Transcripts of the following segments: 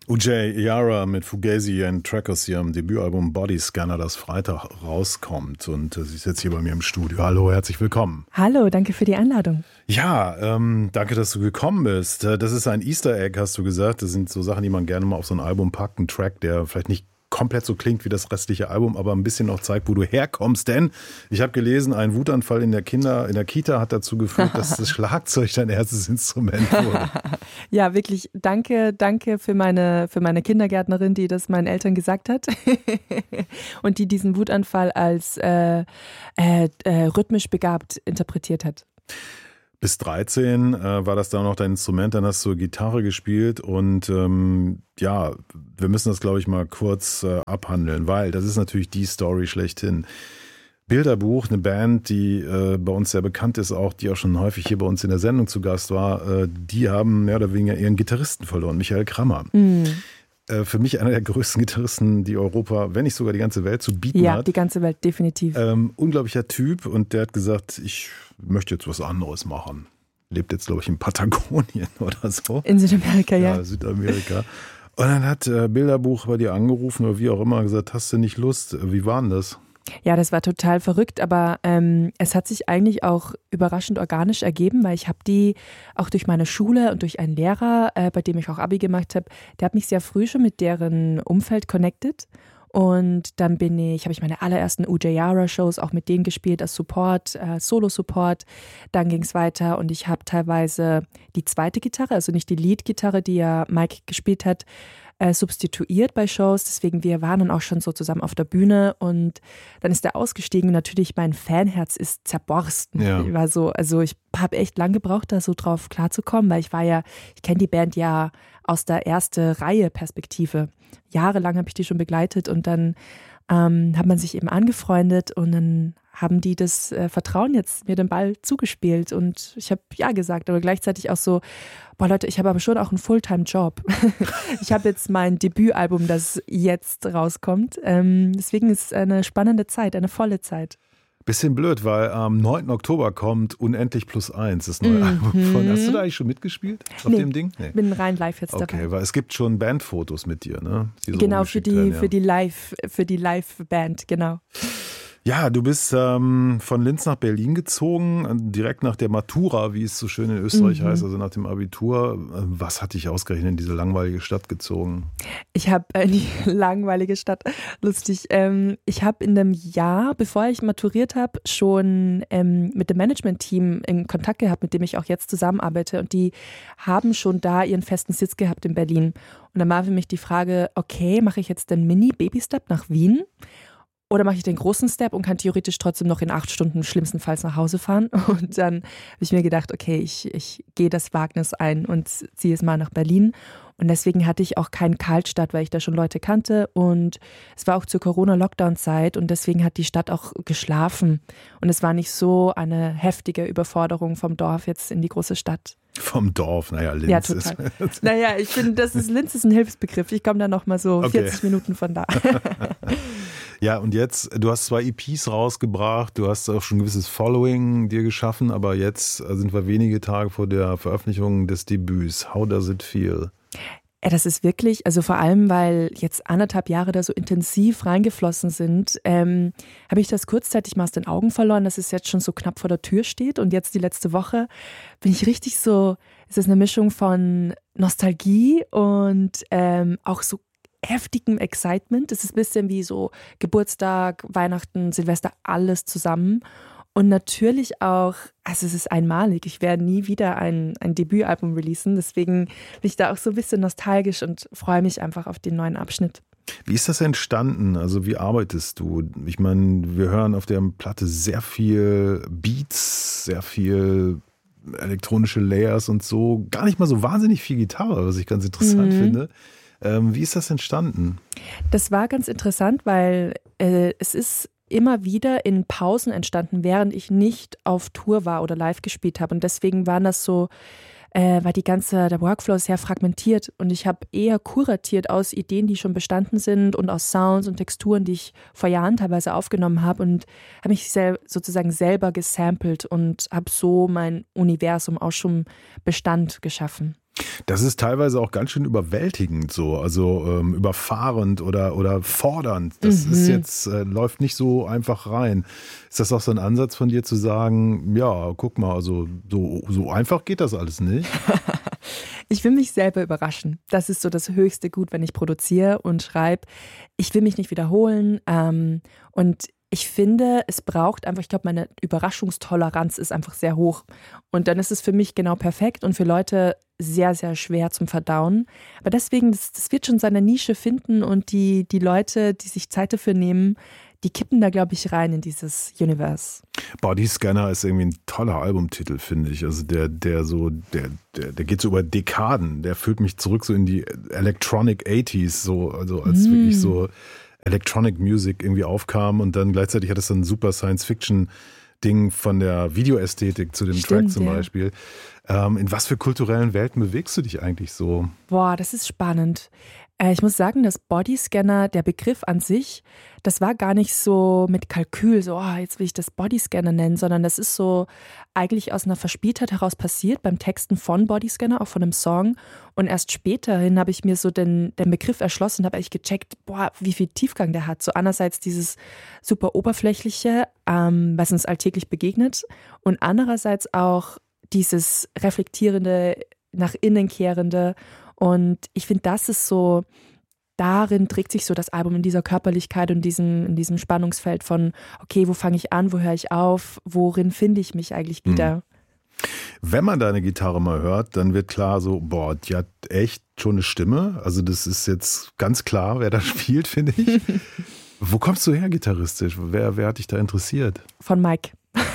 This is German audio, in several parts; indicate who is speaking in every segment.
Speaker 1: Ujay Yara mit Fugazi and Track aus ihrem Debütalbum Body Scanner, das Freitag rauskommt. Und sie ist jetzt hier bei mir im Studio. Hallo, herzlich willkommen.
Speaker 2: Hallo, danke für die Einladung.
Speaker 1: Ja, danke, dass du gekommen bist. Das ist ein Easter Egg, hast du gesagt. Das sind so Sachen, die man gerne mal auf so ein Album packt. Ein Track, der vielleicht nicht komplett so klingt wie das restliche Album, aber ein bisschen auch zeigt, wo du herkommst. Denn ich habe gelesen, ein Wutanfall in der Kita hat dazu geführt, dass das Schlagzeug dein erstes Instrument wurde.
Speaker 2: Ja, wirklich danke für meine Kindergärtnerin, die das meinen Eltern gesagt hat und die diesen Wutanfall als rhythmisch begabt interpretiert hat.
Speaker 1: Bis 13 war das dann noch dein Instrument, dann hast du Gitarre gespielt und ja, wir müssen das, glaube ich, mal kurz abhandeln, weil das ist natürlich die Story schlechthin. Bilderbuch, eine Band, die bei uns sehr bekannt ist, auch die auch schon häufig hier bei uns in der Sendung zu Gast war, die haben mehr oder weniger ihren Gitarristen verloren, Michael Krammer. Mhm. Für mich einer der größten Gitarristen, die Europa, wenn nicht sogar die ganze Welt zu bieten hat.
Speaker 2: Ja, die ganze Welt, definitiv.
Speaker 1: Unglaublicher Typ und der hat gesagt, ich möchte jetzt was anderes machen. Lebt jetzt, glaube ich, in Patagonien oder so.
Speaker 2: In Südamerika, ja.
Speaker 1: Ja, Südamerika. Und dann hat Bilderbuch bei dir angerufen oder wie auch immer gesagt, hast du nicht Lust? Wie war denn das?
Speaker 2: Ja, das war total verrückt, aber es hat sich eigentlich auch überraschend organisch ergeben, weil ich habe die auch durch meine Schule und durch einen Lehrer, bei dem ich auch Abi gemacht habe, der hat mich sehr früh schon mit deren Umfeld connected. Und dann habe ich meine allerersten Ujay Yara Shows auch mit denen gespielt als Support, Solo-Support. Dann ging es weiter und ich habe teilweise die zweite Gitarre, also nicht die Lead-Gitarre, die ja Mike gespielt hat, substituiert bei Shows. Deswegen, wir waren dann auch schon so zusammen auf der Bühne und dann ist er ausgestiegen. Natürlich, mein Fanherz ist zerborsten.
Speaker 1: Ja.
Speaker 2: Ich habe echt lang gebraucht, da so drauf klarzukommen, weil ich kenne die Band ja aus der erste Reihe Perspektive. Jahrelang habe ich die schon begleitet und dann hat man sich eben angefreundet und dann haben die das Vertrauen jetzt mir den Ball zugespielt und ich habe ja gesagt, aber gleichzeitig auch so, boah Leute, ich habe aber schon auch einen Fulltime-Job. Ich habe jetzt mein Debütalbum, das jetzt rauskommt. Deswegen ist es eine spannende Zeit, eine volle Zeit.
Speaker 1: Bisschen blöd, weil am 9. Oktober kommt Unendlich +1, das neue Album von. Hast du da eigentlich schon mitgespielt auf dem Ding?
Speaker 2: Nee, bin rein live jetzt dabei.
Speaker 1: Okay, weil es gibt schon Bandfotos mit dir, ne?
Speaker 2: Die so genau, für die Live-Band, genau.
Speaker 1: Ja, du bist von Linz nach Berlin gezogen, direkt nach der Matura, wie es so schön in Österreich heißt, also nach dem Abitur. Was hat dich ausgerechnet in diese langweilige Stadt gezogen?
Speaker 2: Ich habe die langweilige Stadt, lustig. Ich habe in dem Jahr, bevor ich maturiert habe, schon mit dem Management-Team in Kontakt gehabt, mit dem ich auch jetzt zusammenarbeite. Und die haben schon da ihren festen Sitz gehabt in Berlin. Und dann war für mich die Frage, okay, mache ich jetzt den Mini-Baby-Step nach Wien? Oder mache ich den großen Step und kann theoretisch trotzdem noch in 8 Stunden schlimmstenfalls nach Hause fahren? Und dann habe ich mir gedacht, okay, ich gehe das Wagnis ein und ziehe es mal nach Berlin. Und deswegen hatte ich auch keinen Kaltstart, weil ich da schon Leute kannte. Und es war auch zur Corona-Lockdown-Zeit und deswegen hat die Stadt auch geschlafen. Und es war nicht so eine heftige Überforderung vom Dorf jetzt in die große Stadt.
Speaker 1: Vom Dorf, naja, Linz.
Speaker 2: Ja, total. Naja, ich finde, Linz ist ein Hilfsbegriff. Ich komme da noch mal so 40 Minuten von da.
Speaker 1: Ja, und jetzt, du hast 2 EPs rausgebracht, du hast auch schon ein gewisses Following dir geschaffen, aber jetzt sind wir wenige Tage vor der Veröffentlichung des Debüts. How does it feel?
Speaker 2: Ja, das ist wirklich, also vor allem, weil jetzt 1,5 Jahre da so intensiv reingeflossen sind, habe ich das kurzzeitig mal aus den Augen verloren, dass es jetzt schon so knapp vor der Tür steht. Und jetzt die letzte Woche bin ich richtig so, es ist eine Mischung von Nostalgie und auch so heftigem Excitement. Es ist ein bisschen wie so Geburtstag, Weihnachten, Silvester, alles zusammen. Und natürlich auch, also es ist einmalig, ich werde nie wieder ein Debütalbum releasen, deswegen bin ich da auch so ein bisschen nostalgisch und freue mich einfach auf den neuen Abschnitt.
Speaker 1: Wie ist das entstanden? Also wie arbeitest du? Ich meine, wir hören auf der Platte sehr viel Beats, sehr viel elektronische Layers und so, gar nicht mal so wahnsinnig viel Gitarre, was ich ganz interessant finde. Wie ist das entstanden?
Speaker 2: Das war ganz interessant, weil es ist immer wieder in Pausen entstanden, während ich nicht auf Tour war oder live gespielt habe. Und deswegen war das so, war der Workflow sehr fragmentiert und ich habe eher kuratiert aus Ideen, die schon bestanden sind und aus Sounds und Texturen, die ich vor Jahren teilweise aufgenommen habe und habe mich sozusagen selber gesampelt und habe so mein Universum aus schon Bestand geschaffen.
Speaker 1: Das ist teilweise auch ganz schön überwältigend so, also überfahrend oder fordernd. Das ist jetzt, läuft nicht so einfach rein. Ist das auch so ein Ansatz von dir zu sagen, ja, guck mal, also so einfach geht das alles nicht?
Speaker 2: Ich will mich selber überraschen. Das ist so das höchste Gut, wenn ich produziere und schreibe. Ich will mich nicht wiederholen und ich finde, es braucht einfach, ich glaube, meine Überraschungstoleranz ist einfach sehr hoch. Und dann ist es für mich genau perfekt und für Leute sehr, sehr schwer zum Verdauen. Aber deswegen, das wird schon seine Nische finden und die Leute, die sich Zeit dafür nehmen, die kippen da, glaube ich, rein in dieses Universe.
Speaker 1: Bodyscanner ist irgendwie ein toller Albumtitel, finde ich. Also der geht so über Dekaden. Der führt mich zurück so in die Electronic 80s, so, also als wirklich so Electronic Music irgendwie aufkam und dann gleichzeitig hat es dann ein super Science-Fiction-Ding von der Videoästhetik zu dem Track zum Beispiel. In was für kulturellen Welten bewegst du dich eigentlich so?
Speaker 2: Boah, das ist spannend. Ich muss sagen, dass Bodyscanner, der Begriff an sich, das war gar nicht so mit Kalkül, so jetzt will ich das Bodyscanner nennen, sondern das ist so eigentlich aus einer Verspieltheit heraus passiert beim Texten von Bodyscanner, auch von einem Song. Und erst späterhin habe ich mir so den Begriff erschlossen und habe eigentlich gecheckt, wie viel Tiefgang der hat. So einerseits dieses super Oberflächliche, was uns alltäglich begegnet und andererseits auch dieses reflektierende, nach innen kehrende. Und ich finde, das ist so, darin trägt sich so das Album in dieser Körperlichkeit und in diesem Spannungsfeld von, okay, wo fange ich an, wo höre ich auf, worin finde ich mich eigentlich wieder?
Speaker 1: Wenn man deine Gitarre mal hört, dann wird klar so, die hat echt schon eine Stimme. Also das ist jetzt ganz klar, wer da spielt, finde ich. Wo kommst du her gitarristisch? Wer hat dich da interessiert?
Speaker 2: Von Mike.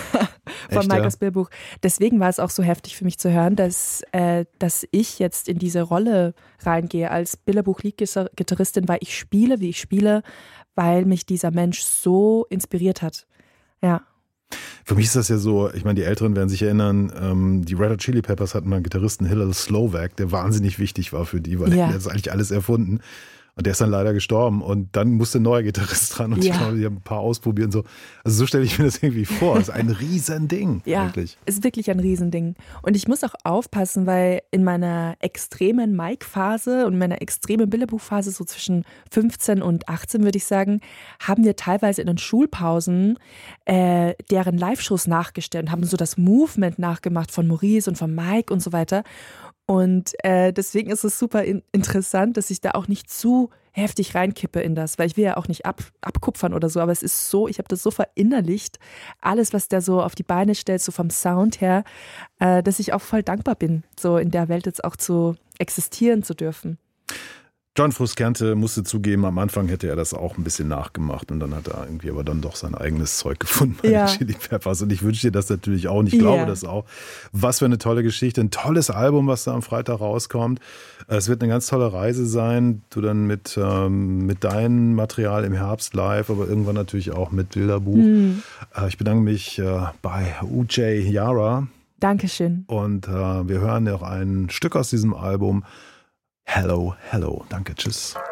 Speaker 2: Von
Speaker 1: Echt,
Speaker 2: Mike
Speaker 1: ja?
Speaker 2: aus Bilderbuch. Deswegen war es auch so heftig für mich zu hören, dass ich jetzt in diese Rolle reingehe als Bilderbuch-Lead-Gitarristin, weil ich spiele, wie ich spiele, weil mich dieser Mensch so inspiriert hat. Ja.
Speaker 1: Für mich ist das ja so, ich meine, die Älteren werden sich erinnern, die Red Hot Chili Peppers hatten mal einen Gitarristen, Hillel Slovak, der wahnsinnig wichtig war für die, weil er hat das eigentlich alles erfunden. Und der ist dann leider gestorben und dann musste ein neuer Gitarrist dran und ich glaube, die haben ein paar ausprobiert und so. Also so stelle ich mir das irgendwie vor. Das ist ein Riesending.
Speaker 2: Ja,
Speaker 1: wirklich.
Speaker 2: Ist wirklich ein Riesending. Und ich muss auch aufpassen, weil in meiner extremen Mike-Phase und meiner extremen Bilderbuchphase, so zwischen 15 und 18 würde ich sagen, haben wir teilweise in den Schulpausen deren Live-Shows nachgestellt und haben so das Movement nachgemacht von Maurice und von Mike und so weiter. Und deswegen ist es super interessant, dass ich da auch nicht zu heftig reinkippe in das, weil ich will ja auch nicht abkupfern oder so, aber es ist so, ich habe das so verinnerlicht, alles, was der so auf die Beine stellt, so vom Sound her, dass ich auch voll dankbar bin, so in der Welt jetzt auch zu existieren zu dürfen.
Speaker 1: John Frusciante musste zugeben, am Anfang hätte er das auch ein bisschen nachgemacht und dann hat er irgendwie aber dann doch sein eigenes Zeug gefunden bei den Chili Peppers und ich wünsche dir das natürlich auch und ich glaube das auch. Was für eine tolle Geschichte, ein tolles Album, was da am Freitag rauskommt. Es wird eine ganz tolle Reise sein, du dann mit deinem Material im Herbst live, aber irgendwann natürlich auch mit Bilderbuch. Ich bedanke mich bei Ujay Yara.
Speaker 2: Dankeschön.
Speaker 1: Und wir hören noch ein Stück aus diesem Album. Hello, hello. Danke, tschüss.